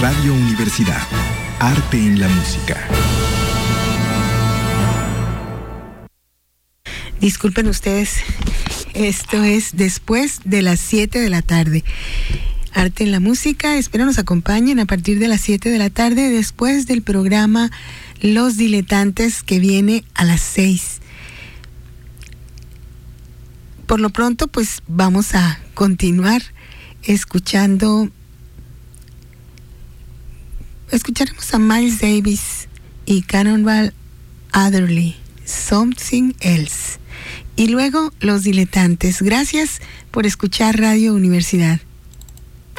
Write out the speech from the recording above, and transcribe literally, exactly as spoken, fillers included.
Radio Universidad. Arte en la música. Disculpen ustedes, esto es después de las siete de la tarde. Arte en la música, espero nos acompañen a partir de las siete de la tarde, después del programa Los Diletantes, que viene a las seis. Por lo pronto, pues vamos a continuar escuchando. Escucharemos a Miles Davis y Cannonball Adderley, Something Else. Y luego Los Diletantes. Gracias por escuchar Radio Universidad.